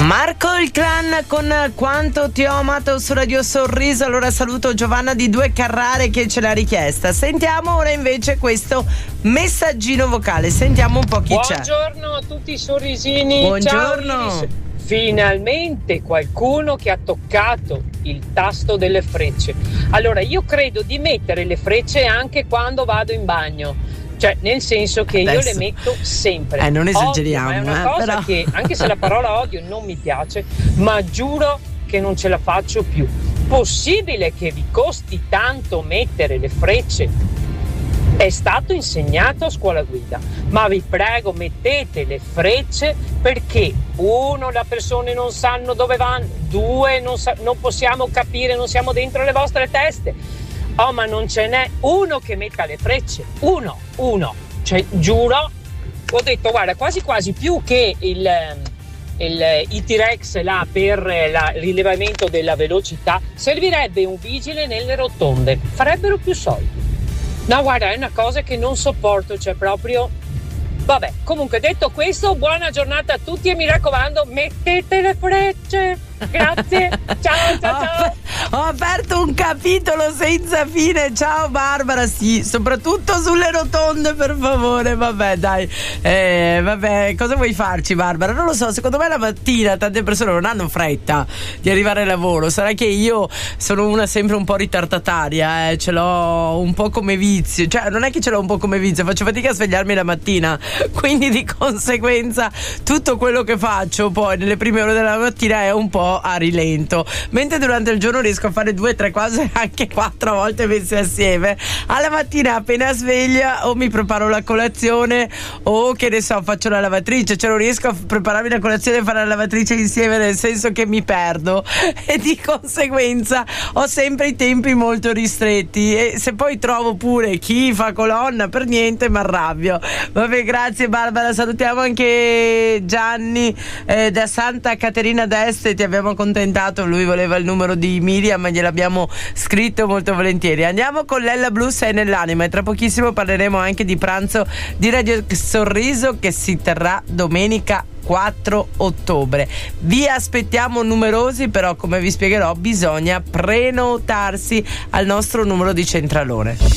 Marco il Clan con Quanto ti ho amato su Radio Sorriso. Allora saluto Giovanna di Due Carrare che ce l'ha richiesta. Sentiamo ora invece questo messaggino vocale. Sentiamo un po' chi c'è. Buongiorno a tutti i sorrisini. Buongiorno. Ciao Iris. Finalmente qualcuno che ha toccato il tasto delle frecce. Allora io credo di mettere le frecce anche quando vado in bagno. Cioè, nel senso che adesso io le metto sempre. non esageriamo, Odio, ma è una cosa però che, anche se la parola odio non mi piace, ma giuro che non ce la faccio più. Possibile che vi costi tanto mettere le frecce? È stato insegnato a scuola guida, ma vi prego mettete le frecce perché uno, le persone non sanno dove vanno, due, non possiamo capire, non siamo dentro le vostre teste. Oh, ma non ce n'è uno che metta le frecce, uno, cioè giuro, ho detto guarda quasi più che il T-Rex là per il rilevamento della velocità, servirebbe un vigile nelle rotonde, farebbero più soldi. No guarda, è una cosa che non sopporto, cioè proprio, vabbè, comunque detto questo, buona giornata a tutti e mi raccomando mettete le frecce. Grazie, ciao. Ho aperto un capitolo senza fine. Ciao Barbara, sì, soprattutto sulle rotonde per favore. Vabbè dai, vabbè, cosa vuoi farci Barbara? Non lo so, secondo me la mattina tante persone non hanno fretta di arrivare al lavoro. Sarà che io sono una sempre un po' ritardataria, ce l'ho un po' come vizio. Cioè non è che ce l'ho un po' come vizio, faccio fatica a svegliarmi la mattina, quindi di conseguenza tutto quello che faccio poi nelle prime ore della mattina è un po' a rilento, mentre durante il giorno riesco a fare 2 o 3 cose anche 4 volte messe assieme. Alla mattina appena sveglia o mi preparo la colazione o che ne so faccio la lavatrice, cioè non riesco a prepararmi la colazione e fare la lavatrice insieme, nel senso che mi perdo e di conseguenza ho sempre i tempi molto ristretti e se poi trovo pure chi fa colonna per niente mi arrabbio. Vabbè, grazie Barbara, salutiamo anche Gianni da Santa Caterina d'Este, ti abbiamo accontentato, lui voleva il numero di Miriam ma gliel'abbiamo scritto molto volentieri. Andiamo con Lella Blu, Sei nell'anima, e tra pochissimo parleremo anche di pranzo di Radio Sorriso che si terrà domenica 4 ottobre. Vi aspettiamo numerosi, però come vi spiegherò bisogna prenotarsi al nostro numero di centralone.